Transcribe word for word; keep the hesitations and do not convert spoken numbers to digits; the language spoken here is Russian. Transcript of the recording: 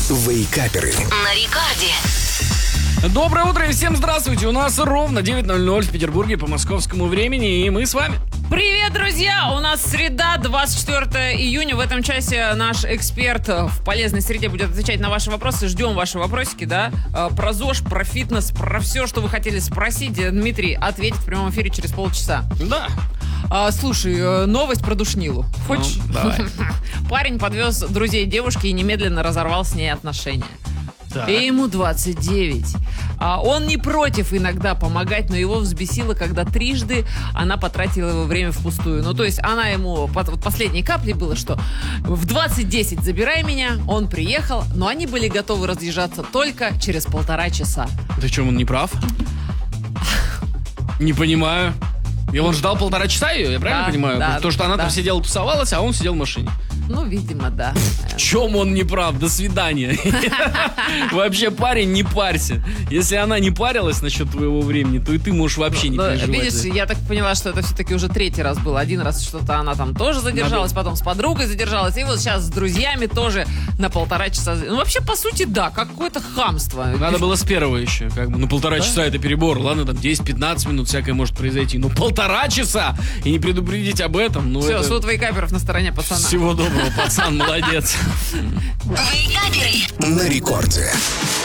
Вейкаперы на рекорде. Доброе утро и всем здравствуйте. У нас ровно девять ноль ноль в Петербурге по московскому времени, и мы с вами. Привет, друзья! У нас среда, двадцать четвёртого июня. В этом часе наш эксперт в полезной среде будет отвечать на ваши вопросы. Ждем ваши вопросики, да? Про ЗОЖ, про фитнес, про все, что вы хотели спросить. Дмитрий ответит в прямом эфире через полчаса. Да. А, слушай, новость про душнилу. Хочешь? Ну, давай. Парень подвез друзей девушки и немедленно разорвал с ней отношения. Так. И ему двадцать девять. А он не против иногда помогать, но его взбесило, когда трижды она потратила его время впустую. Ну, то есть она ему... под- Вот последней каплей было, что в двадцать десять забирай меня, он приехал, но они были готовы разъезжаться только через полтора часа. Ты что, он не прав? Не понимаю. И он ждал полтора часа ее, я правильно Да, понимаю? да, То, что она да. там сидела, тусовалась, а он сидел в машине. Ну, видимо, да. В чем он не прав? До свидания. Вообще, парень, не парься. Если она не парилась насчет твоего времени, то и ты можешь вообще не Но, переживать. видишь, я так поняла, что это все-таки уже третий раз было. Один раз что-то она там тоже задержалась, потом с подругой задержалась, и вот сейчас с друзьями тоже на полтора часа. Ну, вообще, по сути, да, какое-то хамство. Надо было с первого еще, как бы. Ну, полтора часа это перебор. Ладно, там десять-пятнадцать минут всякое может произойти. Но полтора часа и не предупредить об этом, ну Все, это... суд вейкаперов на стороне пацана. Всего доброго, пацан, молодец. Вейкаперы. на рекорде.